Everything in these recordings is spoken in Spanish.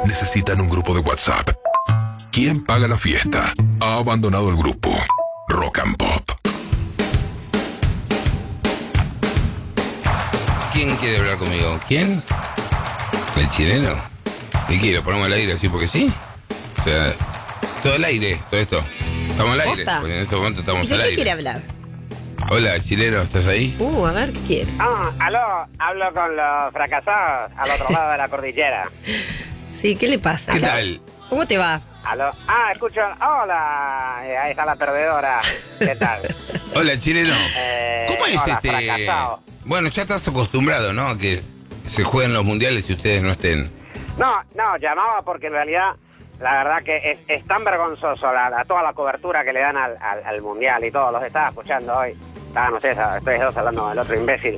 necesitan un grupo de WhatsApp. ¿Quién paga la fiesta? Ha abandonado el grupo. Rock and Pop. ¿Quién quiere hablar conmigo? ¿Quién? ¿El chileno? ¿Y qué? ¿Lo ponemos al aire así porque sí? O sea, todo al aire, todo esto. Estamos al aire, ¿Posta? porque en este momento estamos ¿De al qué aire. quiere hablar? Hola, chileno, ¿estás ahí? A ver, ¿qué quiere? Aló, hablo con los fracasados al otro lado de la cordillera. Sí, ¿qué le pasa? ¿Qué tal? ¿Cómo te va? Aló, escucho, hola, ahí está la perdedora, ¿qué tal? Hola, chileno. ¿Cómo es hola, fracasado. Bueno, ya estás acostumbrado, ¿no? A que se jueguen los mundiales y ustedes no estén. No, llamaba porque en realidad, la verdad que es tan vergonzoso toda la cobertura que le dan al mundial y todo, los estaba escuchando hoy, estaban ustedes dos hablando del otro imbécil.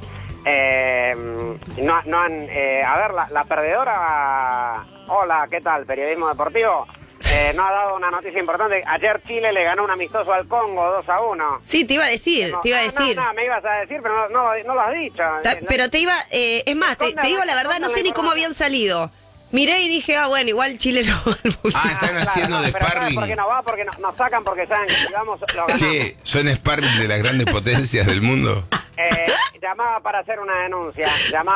No han, a ver, la perdedora, hola, ¿qué tal? Periodismo deportivo. No ha dado una noticia importante. Ayer Chile le ganó un amistoso al Congo 2-1. Sí, te iba a decir, No, te iba a decir. No, me ibas a decir, pero no lo has dicho. Pero te iba, es más, te digo la verdad, no sé ni cómo habían salido. Miré y dije, bueno, igual Chile no va al mundial. Están haciendo de pero sparring. ¿por qué no va? Porque nos sacan porque saben que si vamos, lo ganamos. Che, ¿son sparring de las grandes potencias del mundo? Llamaba para hacer una denuncia.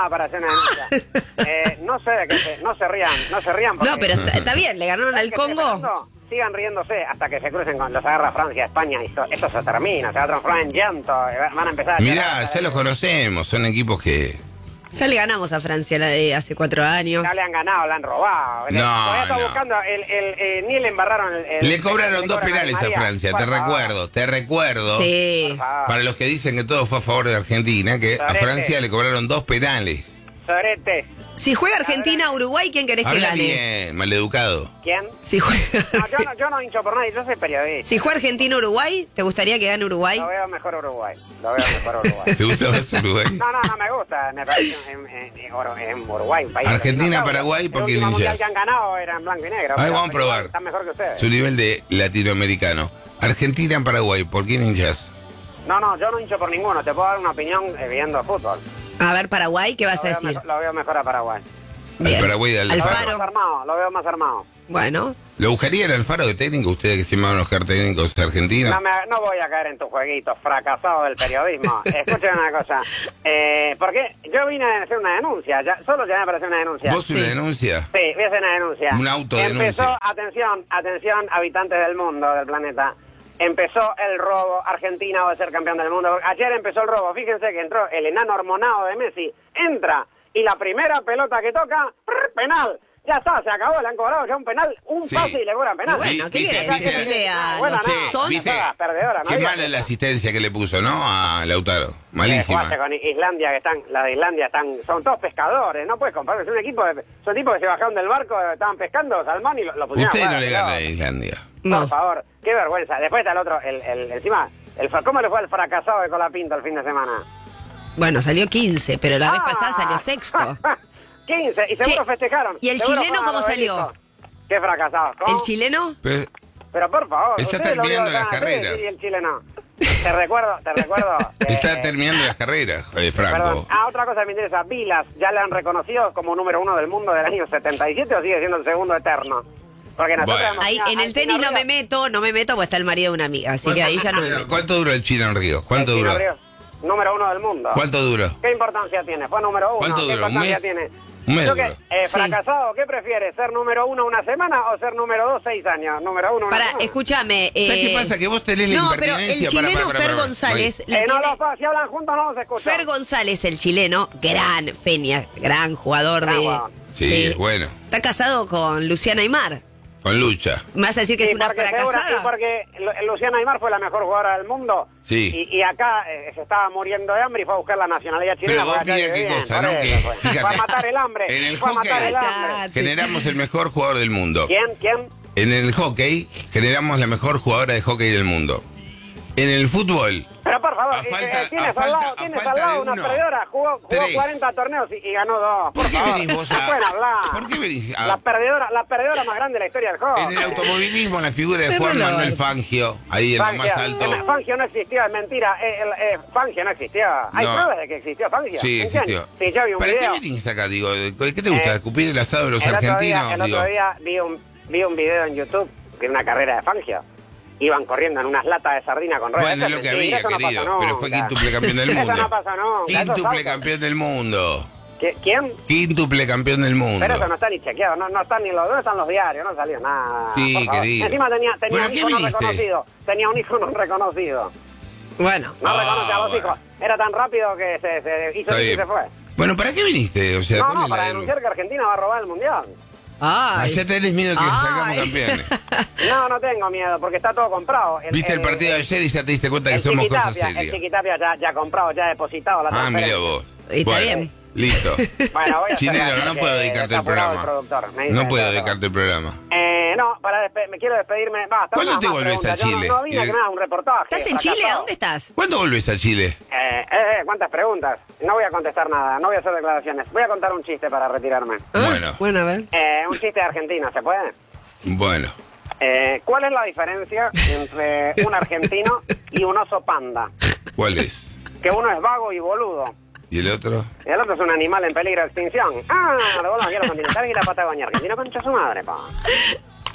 No sé de qué no se rían. Porque, No, pero está bien, le ganaron al Congo. Sigan riéndose hasta que se crucen con los agarra Francia, España, y esto se termina, se va a transformar en llanto, van a empezar a Mirá, llorar. ya los conocemos, son equipos que... Ya le ganamos a Francia la de hace 4 años. No le han ganado, le han robado. No, Todavía está no. buscando, ni le embarraron Le cobraron 2 penales a Francia, te recuerdo. Sí. Para los que dicen que todo fue a favor de Argentina, que a Sorete. Francia le cobraron 2 penales. Sorete. Si juega Argentina-Uruguay, ¿quién querés que Habla gane? bien, maleducado. ¿Quién? Si juega, No, yo no hincho por nadie, yo soy periodista. si juega Argentina-Uruguay, ¿te gustaría que gane Uruguay? Lo veo mejor Uruguay. ¿Te gusta más Uruguay? No me gusta. Me parece en Uruguay, un país. Argentina, Paraguay, ¿por qué el último mundial hinchas? que han ganado era en blanco y negro. Ahí pero- vamos a pero probar. Están mejor que ustedes. Su nivel de latinoamericano. Argentina, Paraguay, ¿por quién hinchas? No, yo no hincho por ninguno. Te puedo dar una opinión viendo fútbol. A ver, Paraguay, ¿qué vas a decir? Lo veo mejor a Paraguay. Al Paraguay de Alfaro. Alfaro. Lo veo más armado. Bueno, ¿Lo buscaría el Alfaro de técnico? Ustedes que se llaman los técnicos de Argentina. No voy a caer en tu jueguito, fracasado del periodismo. Escuchen una cosa. Porque yo vine a hacer una denuncia. Solo llamé para hacer una denuncia. ¿Vos una denuncia? Sí, voy a hacer una denuncia. Una autodenuncia. Empezó, atención, habitantes del mundo, del planeta. Empezó el robo. Argentina va a ser campeón del mundo. Ayer empezó el robo. Fíjense que entró el enano hormonado de Messi. Entra. Y la primera pelota que toca, penal. Ya está, se acabó, le han cobrado ya un penal, Sí. pase y le cobran penal. bueno, ¿qué ¿Viste? querés decirle a Bueno, los no, son? ¿Viste? Perdedora, ¿no? Qué mala la asistencia que le puso, ¿no? A Lautaro. Malísima. Jugaste con Islandia, las de Islandia son todos pescadores, no puedes comparar, son son tipos que se bajaron del barco, estaban pescando salmón y lo pusieron Usted a no jugar, le gana a Islandia. No. Por favor, qué vergüenza. Después está el otro, encima, ¿cómo le fue al fracasado de Colapinto el fin de semana? Bueno, salió 15, pero la vez pasada salió sexto. 15, y seguro Che, festejaron. ¿y el Seguro chileno fueron a cómo los salió? obeliscos. Qué fracasado. ¿Cómo? ¿El chileno? Pero por favor. Está ustedes lo terminando vieron las acá, carreras. sí, y el chileno. Te recuerdo. Está terminando las carreras, Franco. Perdón. Otra cosa que me interesa. Vilas, ¿ya le han reconocido como número 1 del mundo del año 77 o sigue siendo el segundo eterno? Porque nosotros Bueno. hemos Ahí, tenido en al el tenis Chino no me meto porque está el marido de una amiga, así que ahí ya no me meto. ¿Cuánto duró el Chino en Río? ¿Cuánto Ríos, duró? el Chino Ríos, número 1 del mundo. ¿Cuánto duró? ¿Qué importancia tiene? Fue número 1. ¿Cuánto ¿Qué duró? ¿Un importancia mes? tiene? Un mes Yo que, duró. fracasado, ¿qué prefieres? ¿Ser número 1 una semana o ser número 2 6 años? Número 1 una Pará, semana. escúchame. ¿Sabes qué pasa? Que vos tenés la No, pero el impertinencia chileno para, Fer González le No, tiene- si hablan juntos no los escucho. Fer González, el chileno, gran Feña, gran jugador Gran de... jugador. Sí, es bueno. Está casado con Luciana Aymar. Con lucha. ¿Me vas a decir que es una fracasada? Porque Luciana Aymar fue la mejor jugadora del mundo. Sí. Y acá se estaba muriendo de hambre y fue a buscar la nacionalidad chilena. Pero vos porque acá mira vive qué bien, cosa, por ¿no? eso Que, fue. fíjate, Fue a matar el hambre. en el Fue a matar el hockey hambre. generamos el mejor jugador del mundo. ¿Quién? En el hockey generamos la mejor jugadora de hockey del mundo. En el fútbol Pero por favor. Tienes al lado una perdedora. Jugó 40 torneos y ganó 2. ¿Por qué venís vos no pueden hablar. ¿Por qué venís La perdedora más grande de la historia del juego. En el automovilismo, la figura de Juan Manuel Fangio, ahí en lo más alto. Fangio no existió, es mentira. Fangio no existió. ¿Hay pruebas de que existió Fangio? Sí, existió. Sí, yo vi un ¿Para video. qué venís acá, digo? ¿Qué te gusta? ¿Escupir el asado de los argentinos? El otro día vi un video en YouTube de una carrera de Fangio. Iban corriendo en unas latas de sardina con ruedas. Bueno, es lo que había, querido. Pero fue quíntuple campeón del mundo. Eso no pasa nunca. Quíntuple campeón del mundo. ¿Quién? Quíntuple campeón del mundo. Pero eso no está ni chequeado, no están ni ¿dónde están los diarios? No salió nada. Sí, querido. Encima tenía Bueno, un hijo no reconocido. Tenía un hijo no reconocido. Bueno. No reconoce a los hijos. Era tan rápido que se hizo y se fue. Bueno, ¿para qué viniste? O sea, no, para denunciar que Argentina va a robar el Mundial. Ay. Ya tenés miedo que sacamos campeones. No tengo miedo, porque está todo comprado. Viste el partido de ayer y ya te diste cuenta que somos cosas serias. El Chiquitapia ya comprado, ya depositado la transferencia. Mira vos. Y está bien. Listo. Bueno, voy a Chinelo, no puedo dedicarte el programa. No puedo dedicarte el programa. No, me quiero despedirme. ¿Cuándo te volvés a Chile? No vine a nada, un reportaje. ¿Estás en Chile? ¿A dónde estás? ¿Cuándo volvés a Chile? ¿Cuántas preguntas? No voy a contestar nada, no voy a hacer declaraciones. Voy a contar un chiste para retirarme. Bueno, a ver. Un chiste de Argentina, ¿se puede? Bueno. ¿Cuál es la diferencia entre un argentino y un oso panda? ¿Cuál es? Que uno es vago y boludo. ¿Y el otro? Y el otro es un animal en peligro de extinción. De bolas, quiero continental y la Patagonia. Argentina concha su madre, pa.